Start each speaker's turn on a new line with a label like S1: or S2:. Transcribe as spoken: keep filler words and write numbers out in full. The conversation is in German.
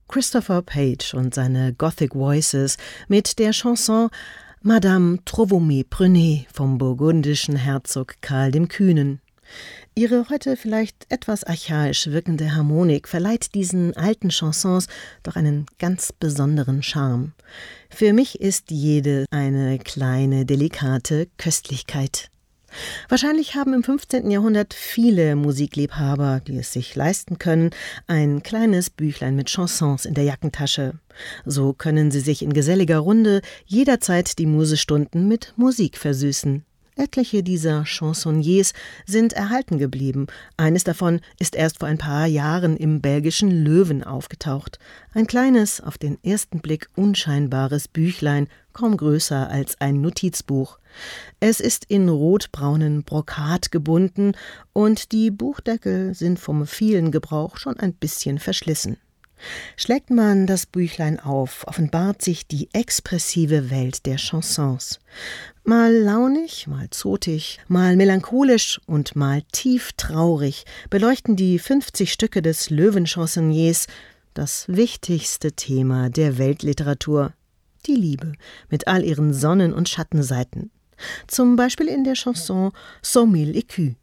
S1: Christopher Page und seine Gothic Voices mit der Chanson Madame Trouvez-moi Prenez vom burgundischen Herzog Karl dem Kühnen. Ihre heute vielleicht etwas archaisch wirkende Harmonik verleiht diesen alten Chansons doch einen ganz besonderen Charme. Für mich ist jede eine kleine, delikate Köstlichkeit. Wahrscheinlich haben im fünfzehnten Jahrhundert viele Musikliebhaber, die es sich leisten können, ein kleines Büchlein mit Chansons in der Jackentasche. So können sie sich in geselliger Runde jederzeit die Musestunden mit Musik versüßen. Etliche dieser Chansonniers sind erhalten geblieben. Eines davon ist erst vor ein paar Jahren im belgischen Löwen aufgetaucht. Ein kleines, auf den ersten Blick unscheinbares Büchlein, kaum größer als ein Notizbuch. Es ist in rotbraunen Brokat gebunden und die Buchdeckel sind vom vielen Gebrauch schon ein bisschen verschlissen. Schlägt man das Büchlein auf, offenbart sich die expressive Welt der Chansons. Mal launig, mal zotig, mal melancholisch und mal tief traurig beleuchten die fünfzig Stücke des Löwen-Chansonniers das wichtigste Thema der Weltliteratur, die Liebe mit all ihren Sonnen- und Schattenseiten. Zum Beispiel in der Chanson Cent mille écus.